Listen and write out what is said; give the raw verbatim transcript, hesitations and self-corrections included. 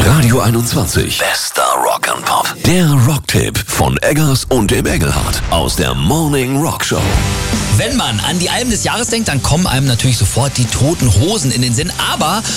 Radio einundzwanzig. Bester Rock and Pop. Der Rocktipp von Eggers und dem Engelhardt aus der Morning Rock Show. Wenn man an die Alben des Jahres denkt, dann kommen einem natürlich sofort die Toten Hosen in den Sinn. Aber